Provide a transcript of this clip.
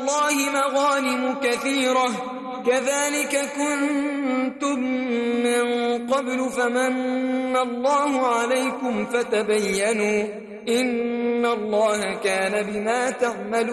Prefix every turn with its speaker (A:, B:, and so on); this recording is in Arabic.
A: الله مغانم كثيرة كذلك كنتم من قبل فمن الله عليكم فتبينوا إن الله كان بما تعملون